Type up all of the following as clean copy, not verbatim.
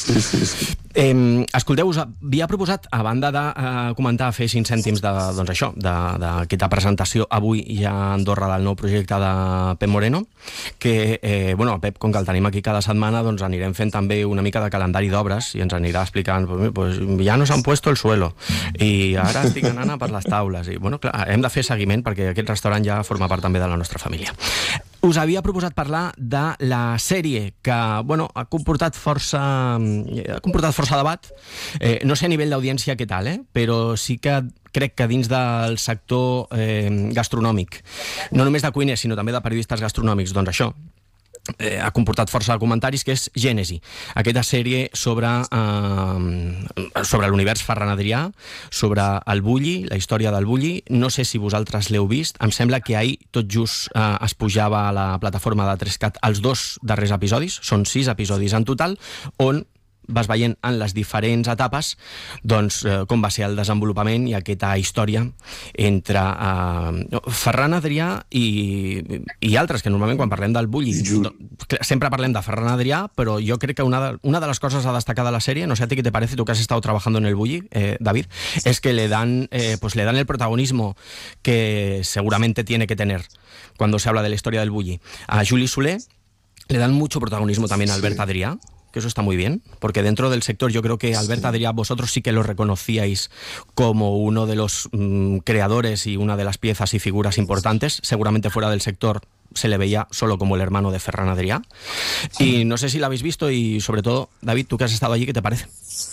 Escolteu, us havia proposat, a banda de comentar, fer 5 cèntims d'aquesta presentació avui ja a Andorra del nou projecte de Pep Moreno, que, el Pep, com que el tenim aquí cada setmana, doncs anirem fent també una mica de calendari d'obres i ens anirà explicant, pues ja nos han puesto el suelo i ara estic anant per les taules. I, clar, hem de fer seguiment perquè aquest restaurant ja forma part també de la nostra família. Us havia proposat parlar de la sèrie que, ha comportat força debat. No sé a nivell d'audiència què tal, però sí que crec que dins del sector gastronòmic, no només de cuiners, sinó també de periodistes gastronòmics, doncs això ha comportat força comentaris, que és Gènesi, aquesta sèrie sobre l'univers Ferran Adrià, sobre el Bulli, la història del Bulli. No sé si vosaltres l'heu vist, em sembla que ahir tot just es pujava a la plataforma de 3cat els 2 darrers episodis, són 6 episodis en total, on vas veient en les diferents etapes com va ser el desenvolupament i aquesta història entre Ferran Adrià i altres, que normalment quan parlem del Bulli sempre parlem de Ferran Adrià, però jo crec que una de les coses a destacar de la sèrie, no sé a ti qué te parece, tú que has estado trabajando en el Bulli, David, es que le dan el protagonismo que seguramente tiene que tener cuando se habla de la historia del Bulli. A Juli Soler le dan mucho protagonismo también a Albert Adrià, que eso está muy bien, porque dentro del sector yo creo que Albert Adrià, vosotros sí que lo reconocíais como uno de los creadores y una de las piezas y figuras importantes. Seguramente fuera del sector se le veía solo como el hermano de Ferran Adrià. Y no sé si la habéis visto y, sobre todo, David, tú que has estado allí, ¿qué te parece?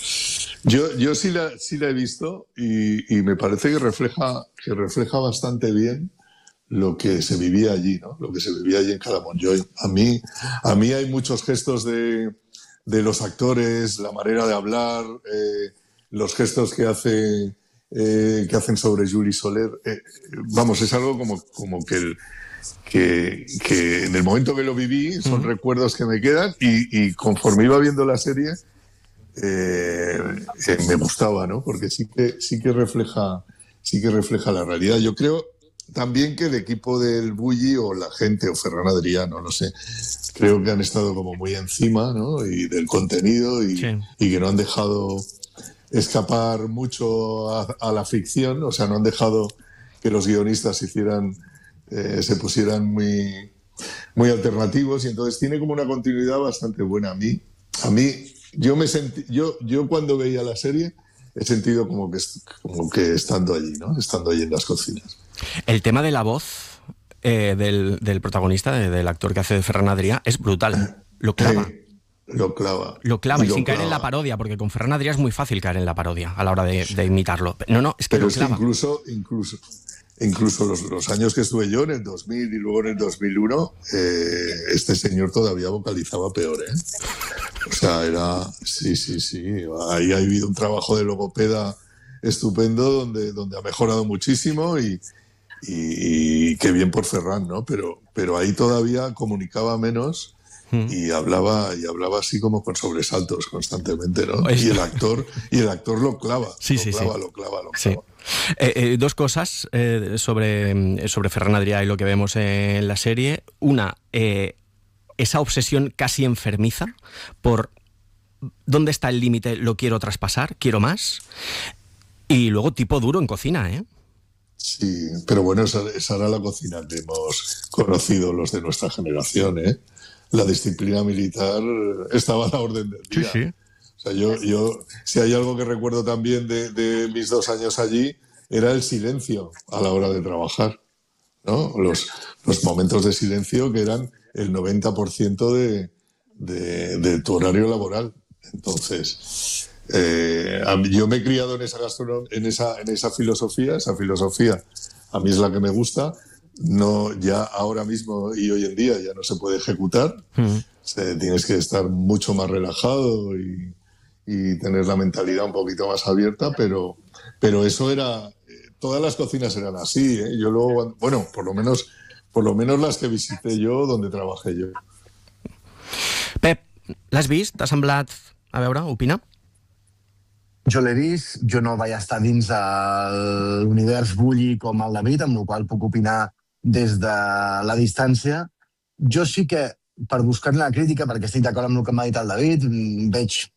Yo sí la he visto y me parece que refleja bastante bien lo que se vivía allí, ¿no? Lo que se vivía allí en Cala-Montjuïc. A mí hay muchos gestos de los actores, la manera de hablar, los gestos que hacen sobre Juli Soler. Es algo como que en el momento que lo viví son recuerdos que me quedan y conforme iba viendo la serie me gustaba, ¿no? Porque sí que refleja la realidad. Yo creo también que el equipo del Bulli o la gente o Ferran Adrià, no lo sé, creo que han estado como muy encima, ¿no? Y del contenido y que no han dejado escapar mucho a la ficción, o sea, no han dejado que los guionistas se pusieran muy, muy alternativos, y entonces tiene como una continuidad bastante buena. A mí yo cuando veía la serie he sentido como que estando allí, ¿no? Estando allí en las cocinas. El tema de la voz del protagonista, del actor que hace de Ferran Adrià, es brutal. Lo clava. Lo clava y sin caer en la parodia, porque con Ferran Adrià es muy fácil caer en la parodia a la hora de imitarlo. No, es que lo clava. Incluso los años que estuve yo, en el 2000 y luego en el 2001, este señor todavía vocalizaba peor, ¿eh? O sea, era... Sí. Ahí ha habido un trabajo de logopeda estupendo donde ha mejorado muchísimo y qué bien por Ferran, ¿no? Pero ahí todavía comunicaba menos y hablaba así como con sobresaltos constantemente, ¿no? Y el actor lo clava. Lo clava. Sí. Dos cosas sobre Ferran Adrià y lo que vemos en la serie. Una, esa obsesión casi enfermiza por dónde está el límite, lo quiero traspasar, quiero más. Y luego tipo duro en cocina, ¿eh? Sí, pero bueno, esa era la cocina que hemos conocido los de nuestra generación, ¿eh? La disciplina militar estaba a la orden del día. Sí. O sea, yo si hay algo que recuerdo también de mis 2 años allí, era el silencio a la hora de trabajar, ¿no? Los momentos de silencio que eran el 90% de tu horario laboral. Entonces, yo me he criado en esa filosofía. Esa filosofía a mí es la que me gusta. No, ya ahora mismo y hoy en día ya no se puede ejecutar. Tienes que estar mucho más relajado y tener la mentalidad un poquito más abierta, pero eso era... Todas las cocinas eran así, ¿eh? Yo luego, bueno, por lo menos las que visité yo, donde trabajé yo. Pep, l'has vist? T'ha semblat? A veure, opina. Jo l'he vist, jo no vaig estar dins de l'univers Bulli com el David, amb el qual puc opinar des de la distància. Jo sí que, per buscar la crítica, perquè estic d'acord amb el que m'ha dit el David, veig